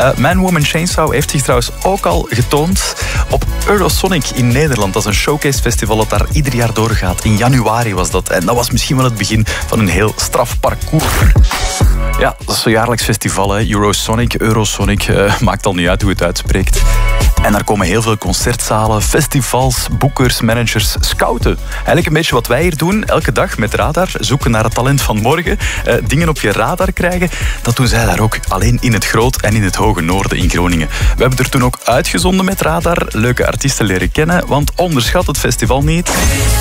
Man Woman Chainsaw heeft zich trouwens ook al getoond op Eurosonic in Nederland. Dat is een showcase festival dat daar ieder jaar doorgaat. In januari was dat. En dat was misschien wel het begin van een heel straf parcours. Ja, dat is zo'n jaarlijks festival, hè. Eurosonic, maakt al niet uit hoe het uitspreekt. En daar komen heel veel concertzalen, festivals, boekers, managers, scouten. Eigenlijk een beetje wat wij hier doen, elke dag met Radar. Zoeken naar het talent van morgen, dingen op je radar krijgen. Dat doen zij daar ook, alleen in het Groot en in het Hoge Noorden in Groningen. We hebben er toen ook uitgezonden met Radar, leuke artiesten leren kennen, want onderschat het festival niet.